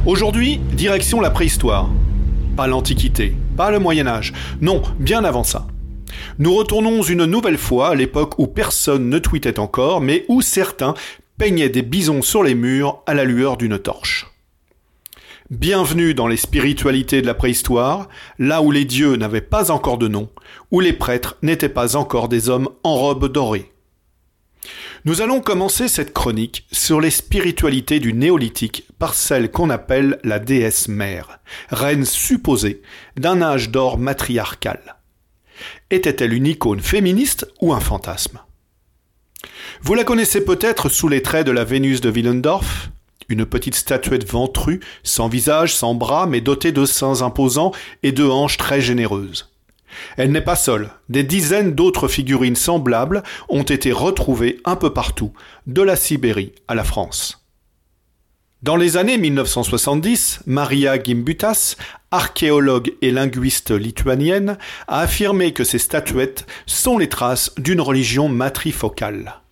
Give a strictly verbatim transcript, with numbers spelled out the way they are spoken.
Aujourd'hui, direction la préhistoire. Pas l'Antiquité, pas le Moyen-Âge, non, bien avant ça. Nous retournons une nouvelle fois à l'époque où personne ne tweetait encore, mais où certains peignaient des bisons sur les murs à la lueur d'une torche. Bienvenue dans les spiritualités de la préhistoire, là où les dieux n'avaient pas encore de nom, où les prêtres n'étaient pas encore des hommes en robe dorée. Nous allons commencer cette chronique sur les spiritualités du néolithique par celle qu'on appelle la déesse mère, reine supposée d'un âge d'or matriarcal. Était-elle une icône féministe ou un fantasme ? Vous la connaissez peut-être sous les traits de la Vénus de Willendorf, une petite statuette ventrue, sans visage, sans bras, mais dotée de seins imposants et de hanches très généreuses. Elle n'est pas seule, des dizaines d'autres figurines semblables ont été retrouvées un peu partout, de la Sibérie à la France. Dans les années mille neuf cent soixante-dix, Maria Gimbutas, archéologue et linguiste lituanienne, a affirmé que ces statuettes sont les traces d'une religion matrifocale.